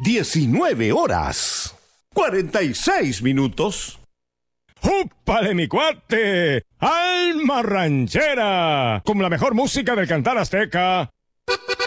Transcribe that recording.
19 horas, 46 minutos. ¡Úpale, mi cuate! ¡Alma ranchera! Con la mejor música del cantar azteca.